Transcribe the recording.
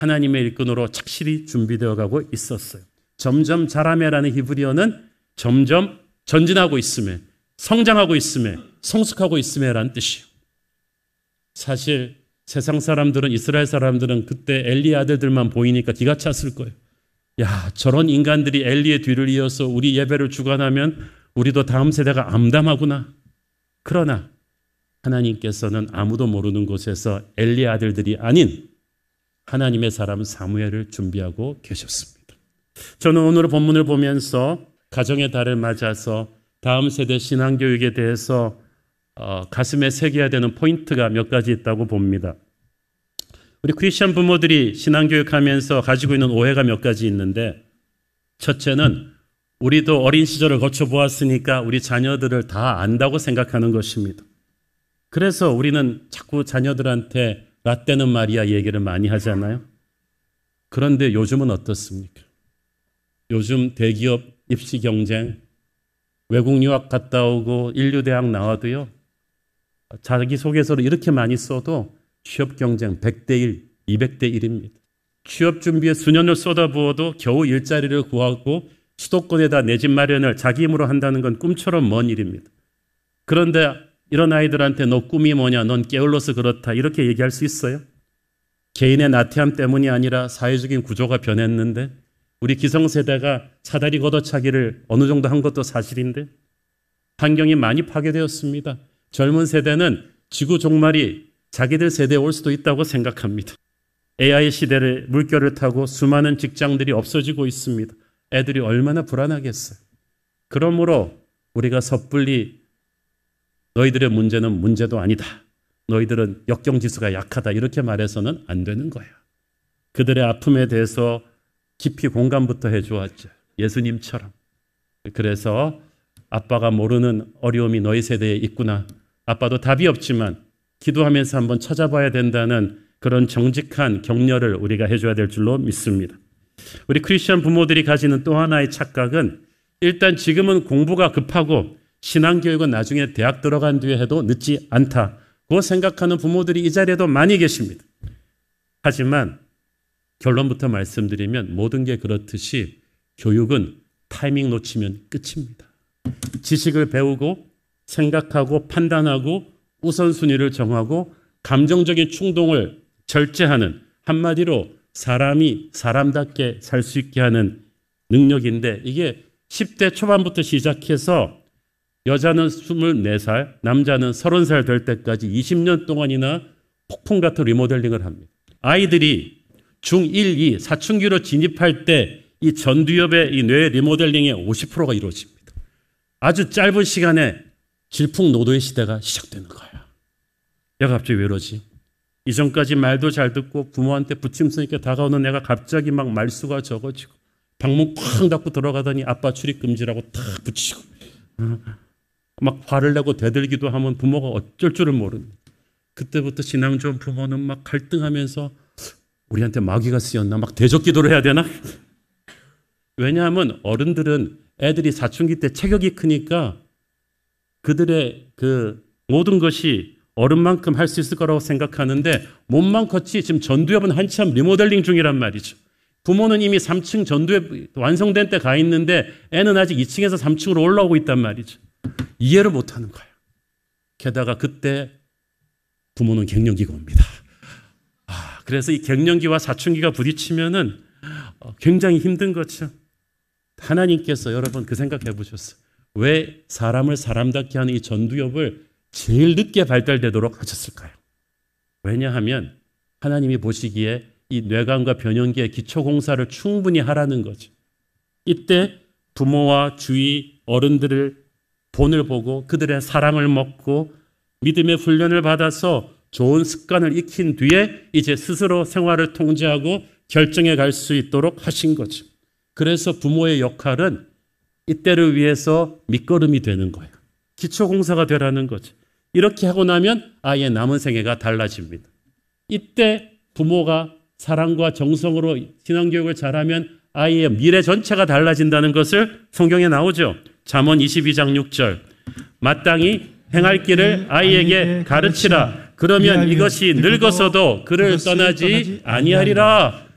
하나님의 일꾼으로 착실히 준비되어 가고 있었어요. 점점 자라매라는 히브리어는 점점 전진하고 있음에, 성장하고 있음에, 성숙하고 있음에라는 뜻이에요. 사실 세상 사람들은, 이스라엘 사람들은 그때 엘리의 아들들만 보이니까 기가 찼을 거예요. 야, 저런 인간들이 엘리의 뒤를 이어서 우리 예배를 주관하면 우리도 다음 세대가 암담하구나. 그러나 하나님께서는 아무도 모르는 곳에서 엘리의 아들들이 아닌 하나님의 사람 사무엘을 준비하고 계셨습니다. 저는 오늘 본문을 보면서 가정의 달을 맞아서 다음 세대 신앙교육에 대해서 가슴에 새겨야 되는 포인트가 몇 가지 있다고 봅니다. 우리 크리스천 부모들이 신앙교육하면서 가지고 있는 오해가 몇 가지 있는데, 첫째는 우리도 어린 시절을 거쳐보았으니까 우리 자녀들을 다 안다고 생각하는 것입니다. 그래서 우리는 자꾸 자녀들한테 라떼는 마리아 얘기를 많이 하잖아요. 그런데 요즘은 어떻습니까? 요즘 대기업 입시 경쟁, 외국 유학 갔다 오고 인류대학 나와도요, 자기소개서를 이렇게 많이 써도 취업 경쟁 100대 1, 200대 1입니다. 취업 준비에 수년을 쏟아부어도 겨우 일자리를 구하고 수도권에다 내 집 마련을 자기 힘으로 한다는 건 꿈처럼 먼 일입니다. 그런데 이런 아이들한테 너 꿈이 뭐냐, 넌 게을러서 그렇다, 이렇게 얘기할 수 있어요? 개인의 나태함 때문이 아니라 사회적인 구조가 변했는데, 우리 기성세대가 사다리 걷어차기를 어느 정도 한 것도 사실인데, 환경이 많이 파괴되었습니다. 젊은 세대는 지구 종말이 자기들 세대에 올 수도 있다고 생각합니다. AI 시대를 물결을 타고 수많은 직장들이 없어지고 있습니다. 애들이 얼마나 불안하겠어요. 그러므로 우리가 섣불리 너희들의 문제는 문제도 아니다, 너희들은 역경지수가 약하다, 이렇게 말해서는 안 되는 거야. 그들의 아픔에 대해서 깊이 공감부터 해주었죠. 예수님처럼. 그래서 아빠가 모르는 어려움이 너희 세대에 있구나, 아빠도 답이 없지만 기도하면서 한번 찾아봐야 된다는 그런 정직한 격려를 우리가 해줘야 될 줄로 믿습니다. 우리 크리스천 부모들이 가지는 또 하나의 착각은, 일단 지금은 공부가 급하고 신앙교육은 나중에 대학 들어간 뒤에 해도 늦지 않다고 생각하는 부모들이 이 자리에도 많이 계십니다. 하지만 결론부터 말씀드리면 모든 게 그렇듯이 교육은 타이밍 놓치면 끝입니다. 지식을 배우고 생각하고 판단하고 우선순위를 정하고 감정적인 충동을 절제하는, 한마디로 사람이 사람답게 살 수 있게 하는 능력인데, 이게 10대 초반부터 시작해서 여자는 24살, 남자는 30살 될 때까지 20년 동안이나 폭풍 같은 리모델링을 합니다. 아이들이 중1, 2, 사춘기로 진입할 때 이 전두엽의 이 뇌 리모델링의 50%가 이루어집니다. 아주 짧은 시간에 질풍노도의 시대가 시작되는 거야. 내가 갑자기 왜 이러지? 이전까지 말도 잘 듣고 부모한테 부침성 있게 다가오는 내가 갑자기 막 말수가 적어지고 방문 쾅 닫고 들어가더니 아빠 출입금지라고 탁 붙이고 막 화를 내고 대들기도 하면 부모가 어쩔 줄을 모릅니다. 그때부터 신앙 좋은 부모는 막 갈등하면서 우리한테 마귀가 쓰였나, 막 대적기도를 해야 되나? 왜냐하면 어른들은 애들이 사춘기 때 체격이 크니까 그들의 그 모든 것이 어른만큼 할 수 있을 거라고 생각하는데, 몸만 컸지 지금 전두엽은 한참 리모델링 중이란 말이죠. 부모는 이미 3층 전두엽 완성된 때 가 있는데 애는 아직 2층에서 3층으로 올라오고 있단 말이죠. 이해를 못하는 거예요. 게다가 그때 부모는 갱년기가 옵니다. 그래서 이 갱년기와 사춘기가 부딪히면은 굉장히 힘든 거죠. 하나님께서, 여러분 그 생각해 보셨어요? 왜 사람을 사람답게 하는 이 전두엽을 제일 늦게 발달되도록 하셨을까요? 왜냐하면 하나님이 보시기에 이 뇌관과 변연기의 기초공사를 충분히 하라는 거죠. 이때 부모와 주위 어른들을 본을 보고 그들의 사랑을 먹고 믿음의 훈련을 받아서 좋은 습관을 익힌 뒤에 이제 스스로 생활을 통제하고 결정해 갈 수 있도록 하신 거죠. 그래서 부모의 역할은 이때를 위해서 밑거름이 되는 거예요. 기초공사가 되라는 거죠. 이렇게 하고 나면 아이의 남은 생애가 달라집니다. 이때 부모가 사랑과 정성으로 신앙교육을 잘하면 아이의 미래 전체가 달라진다는 것을 성경에 나오죠. 잠언 22장 6절. 마땅히 행할 길을 아이에게 가르치라. 그러면 이것이 늙어서도 그를 떠나지 아니하리라.